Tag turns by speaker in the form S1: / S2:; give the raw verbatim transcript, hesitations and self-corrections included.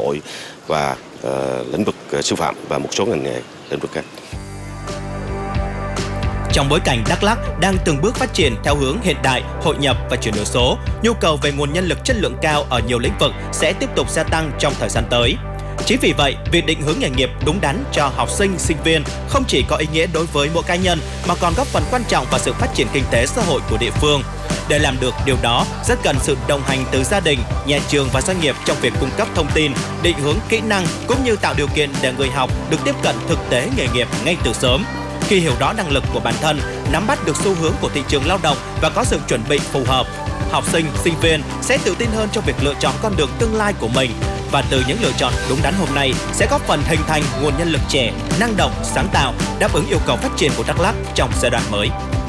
S1: hội và uh, lĩnh vực uh, sư phạm và một số ngành nghề lĩnh vực khác.
S2: Trong bối cảnh Đắk Lắk đang từng bước phát triển theo hướng hiện đại, hội nhập và chuyển đổi số, nhu cầu về nguồn nhân lực chất lượng cao ở nhiều lĩnh vực sẽ tiếp tục gia tăng trong thời gian tới. Chính vì vậy, việc định hướng nghề nghiệp đúng đắn cho học sinh, sinh viên không chỉ có ý nghĩa đối với mỗi cá nhân mà còn góp phần quan trọng vào sự phát triển kinh tế xã hội của địa phương. Để làm được điều đó, rất cần sự đồng hành từ gia đình, nhà trường và doanh nghiệp trong việc cung cấp thông tin, định hướng kỹ năng cũng như tạo điều kiện để người học được tiếp cận thực tế nghề nghiệp ngay từ sớm. Khi hiểu rõ năng lực của bản thân, nắm bắt được xu hướng của thị trường lao động và có sự chuẩn bị phù hợp, học sinh, sinh viên sẽ tự tin hơn trong việc lựa chọn con đường tương lai của mình. Và từ những lựa chọn đúng đắn hôm nay sẽ góp phần hình thành nguồn nhân lực trẻ, năng động, sáng tạo, đáp ứng yêu cầu phát triển của Đắk Lắk trong giai đoạn mới.